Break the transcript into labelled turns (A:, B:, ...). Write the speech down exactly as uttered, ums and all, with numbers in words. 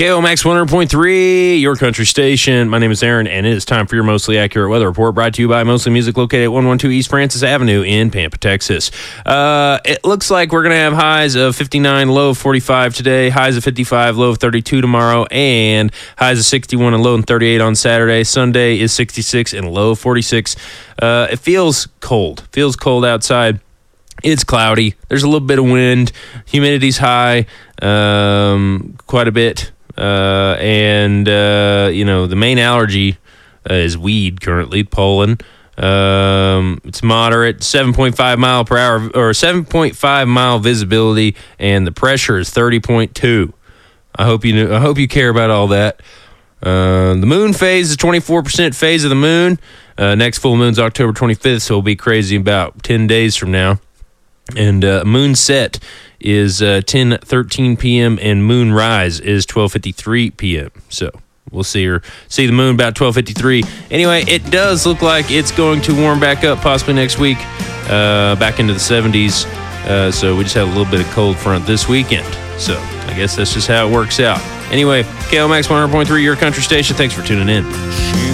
A: K O M X one hundred point three, your country station. My name is Aaron, and it is time for your mostly accurate weather report, brought to you by Mostly Music, located at one twelve East Francis Avenue in Pampa, Texas. Uh, it looks like we're going to have highs of fifty-nine, low of forty-five today, highs of fifty-five, low of thirty-two tomorrow, and highs of sixty-one and low of thirty-eight on Saturday. Sunday is sixty-six and low of forty-six. Uh, it feels cold. Feels cold outside. It's cloudy. There's a little bit of wind. Humidity's high, um, quite a bit. Uh, and, uh, you know, the main allergy uh, is weed currently, pollen. Um, it's moderate, seven point five mile per hour, or seven point five mile visibility, and the pressure is thirty point two. I hope you know, I hope you care about all that. Uh, the moon phase is twenty-four percent phase of the moon. Uh, next full moon's October twenty-fifth, so it'll be crazy about ten days from now. And uh, moon set is uh, ten thirteen p.m. and moon rise is twelve fifty-three p.m. So we'll see her see the moon about twelve fifty-three. Anyway, it does look like it's going to warm back up possibly next week, uh, back into the seventies. Uh, so we just had a little bit of cold front this weekend. So I guess that's just how it works out. Anyway, K O M X one hundred point three, your country station. Thanks for tuning in.